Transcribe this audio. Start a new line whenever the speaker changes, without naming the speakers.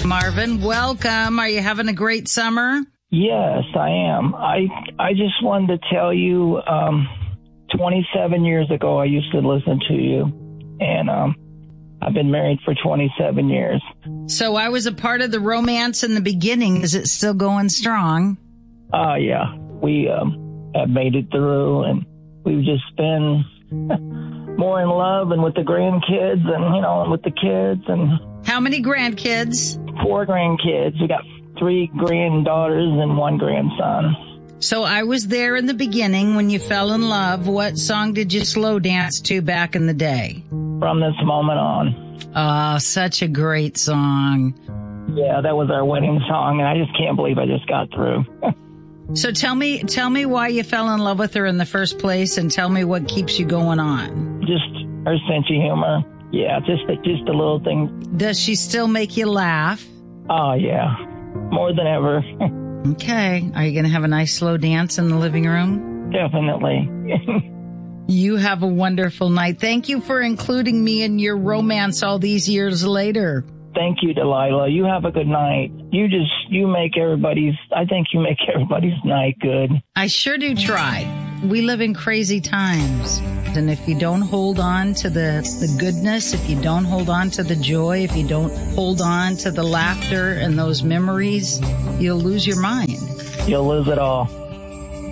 Marvin, welcome. Are you having a great summer?
Yes, I am. I just wanted to tell you, 27 years ago, I used to listen to you, and I've been married for 27 years.
So I was a part of the romance in the beginning. Is it still going strong?
Yeah. We have made it through, and we've just been more in love and with the grandkids and with the kids. And
how many grandkids?
4 grandkids. We got 3 granddaughters and 1 grandson.
So I was there in the beginning when you fell in love. What song did you slow dance to back in the day?
From This Moment On.
Oh, such a great song.
Yeah, that was our wedding song, and I just can't believe I just got through.
So tell me why you fell in love with her in the first place, and tell me what keeps you going on.
Just her sense of humor. Yeah, just a little thing.
Does she still make you laugh?
Oh, yeah. More than ever.
Okay. Are you going to have a nice slow dance in the living room?
Definitely.
You have a wonderful night. Thank you for including me in your romance all these years later.
Thank you, Delilah. You have a good night. You make everybody's night good.
I sure do try. We live in crazy times. And if you don't hold on to the goodness, if you don't hold on to the joy, if you don't hold on to the laughter and those memories, you'll lose your mind.
You'll lose it all.